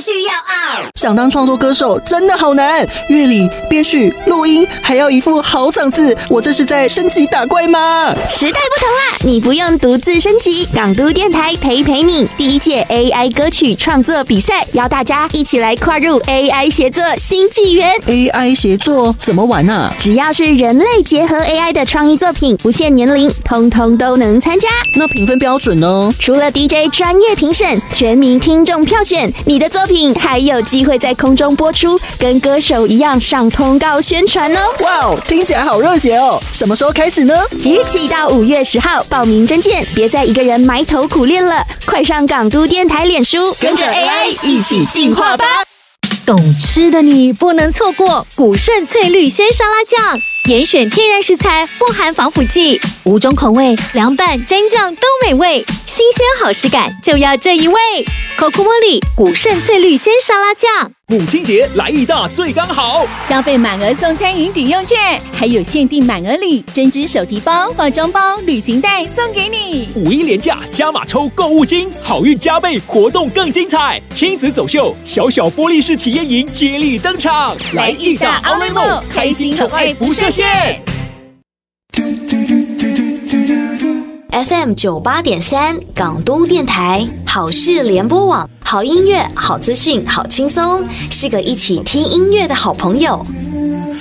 需要傲。 想当创作歌手真的好难，乐理、编曲、录音，还要一副好嗓子，我这是在升级打怪吗？ 时代不同啦，你不用独自升级，港都电台陪你。第一届 AI 歌曲创作比赛，邀大家一起来跨入 AI 协作新纪元。 AI 协作怎么玩啊？ 只要是人类结合 AI 的创意作品，不限年龄，通通都能参加。 那评分标准呢？ 除了 DJ 专业评审，全民听众票选，你的作品还有机会在空中播出，跟歌手一样上通告宣传哦。 哇哦，听起来好热血哦！什么时候开始呢？ 即日起到5月10号报名征件，别再一个人埋头苦练了，快上港都电台脸书， 跟着 AI 一起进化吧！ 懂吃的你不能错过古胜翠绿鲜沙拉酱，严选天然食材，不含防腐剂，5种口味，凉拌、蘸酱都美味，新鲜好食感就要这一味。Cocomoli 古胜翠绿鲜沙拉酱。 母亲节来一大最刚好， 消费满额送餐饮抵用券，还有限定满额礼，针织手提包、化妆包、旅行袋送给你。 5·1连假加码抽购物金，好运加倍，活动更精彩。亲子走秀，小小玻璃式体验营接力登场， 来义大奥莱梦，开心宠爱不设限。 FM 98.3港都电台好事联播网，好音乐、好资讯、好轻松，是个一起听音乐的好朋友。